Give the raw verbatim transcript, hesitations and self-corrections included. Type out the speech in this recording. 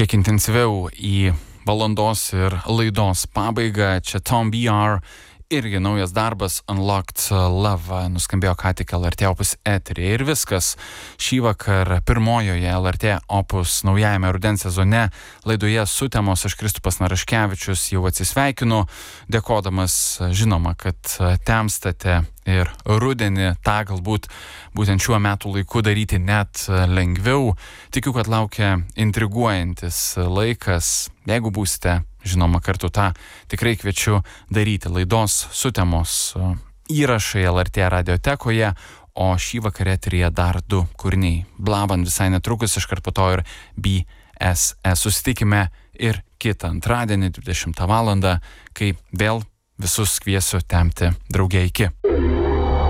kiek intensyviau į valandos ir laidos pabaigą. Čia Tom B R, irgi naujas darbas Unlocked Love, nuskambėjo ką tik L R T Opus eteryje. Ir viskas šį vakar pirmojoje L R T Opus naujajame rudens sezone laidoje Sutemos. Aš Kristupas Naraškevičius jau atsisveikinu, dėkodamas, žinoma, kad temstate ir rudenį tą galbūt būtent šiuo metų laiku daryti net lengviau. Tikiu, kad laukia intriguojantis laikas. Jeigu būsite, žinoma, kartu tą tikrai kviečiu daryti. Laidos Sutemos įrašai L R T radiotekoje, o šį vakarę eteryje dar du kūriniai. Blavan visai netrukus, iškart po to ir B S S. Susitikime ir kitą antradienį dvidešimtą valandą, kai vėl visus kviesiu tempti drauge. Iki.